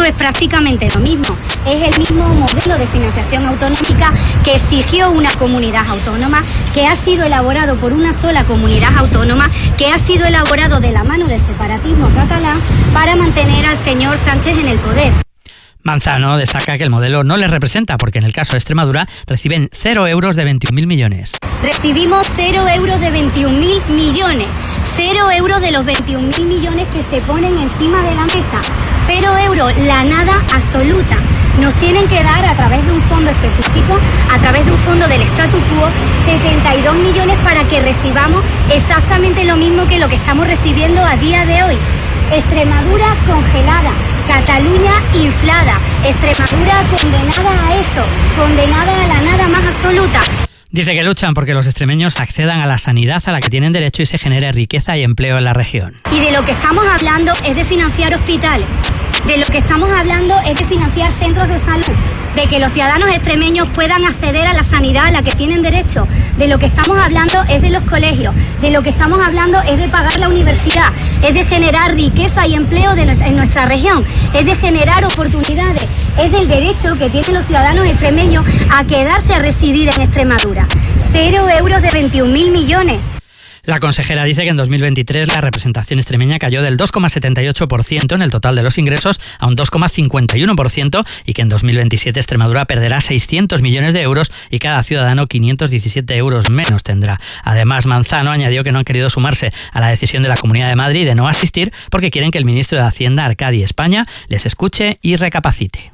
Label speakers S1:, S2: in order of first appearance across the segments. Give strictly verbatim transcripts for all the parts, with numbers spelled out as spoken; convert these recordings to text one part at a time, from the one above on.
S1: es prácticamente lo mismo. Es el mismo modelo de financiación autonómica que exigió una comunidad autónoma, que ha sido elaborado por una sola comunidad autónoma, que ha sido elaborado de la mano del separatismo catalán para mantener al señor Sánchez en el poder.
S2: Manzano destaca que el modelo no les representa porque en el caso de Extremadura reciben cero euros de veintiún mil millones.
S1: Recibimos cero euros de veintiún mil millones. Cero euros de los veintiún mil millones que se ponen encima de la mesa. Cero euros, la nada absoluta. Nos tienen que dar a través de un fondo específico, a través de un fondo del statu quo, setenta y dos millones para que recibamos exactamente lo mismo que lo que estamos recibiendo a día de hoy. Extremadura congelada, Cataluña inflada, Extremadura condenada a eso, condenada a la nada más absoluta.
S2: Dice que luchan porque los extremeños accedan a la sanidad a la que tienen derecho y se genere riqueza y empleo en la región.
S1: Y de lo que estamos hablando es de financiar hospitales, de lo que estamos hablando es de financiar centros de salud, de que los ciudadanos extremeños puedan acceder a la sanidad a la que tienen derecho. De lo que estamos hablando es de los colegios, de lo que estamos hablando es de pagar la universidad, es de generar riqueza y empleo de nuestra, en nuestra región, es de generar oportunidades, es del derecho que tienen los ciudadanos extremeños a quedarse a residir en Extremadura. Cero euros de veintiún mil millones.
S2: La consejera dice que en dos mil veintitrés la representación extremeña cayó del dos coma setenta y ocho por ciento en el total de los ingresos a un dos coma cincuenta y uno por ciento y que en dos mil veintisiete Extremadura perderá seiscientos millones de euros y cada ciudadano quinientos diecisiete euros menos tendrá. Además, Manzano añadió que no han querido sumarse a la decisión de la Comunidad de Madrid de no asistir porque quieren que el ministro de Hacienda, Arcadi España, les escuche y recapacite.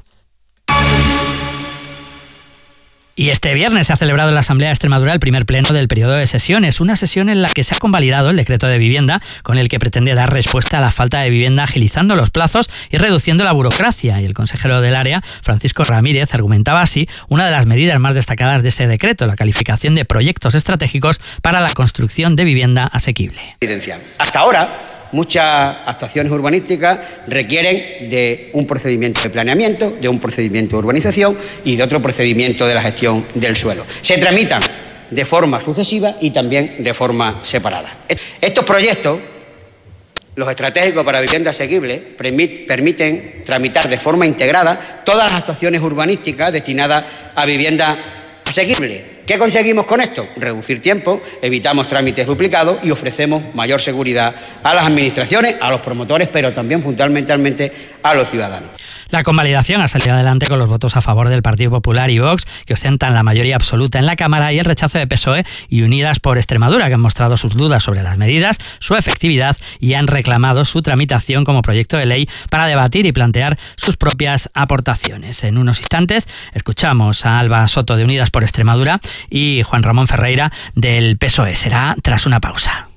S2: Y este viernes se ha celebrado en la Asamblea de Extremadura el primer pleno del periodo de sesiones, una sesión en la que se ha convalidado el decreto de vivienda con el que pretende dar respuesta a la falta de vivienda agilizando los plazos y reduciendo la burocracia. Y el consejero del área, Francisco Ramírez, argumentaba así una de las medidas más destacadas de ese decreto, la calificación de proyectos estratégicos para la construcción de vivienda asequible.
S3: Hasta ahora, muchas actuaciones urbanísticas requieren de un procedimiento de planeamiento, de un procedimiento de urbanización y de otro procedimiento de la gestión del suelo. Se tramitan de forma sucesiva y también de forma separada. Estos proyectos, los estratégicos para vivienda asequible, permiten tramitar de forma integrada todas las actuaciones urbanísticas destinadas a vivienda asequible. ¿Qué conseguimos con esto? Reducir tiempo, evitamos trámites duplicados y ofrecemos mayor seguridad a las administraciones, a los promotores, pero también fundamentalmente a los ciudadanos.
S2: La convalidación ha salido adelante con los votos a favor del Partido Popular y Vox, que ostentan la mayoría absoluta en la Cámara, y el rechazo de P S O E y Unidas por Extremadura, que han mostrado sus dudas sobre las medidas, su efectividad y han reclamado su tramitación como proyecto de ley para debatir y plantear sus propias aportaciones. En unos instantes escuchamos a Alba Soto de Unidas por Extremadura y Juan Ramón Ferreira del P S O E. Será tras una pausa.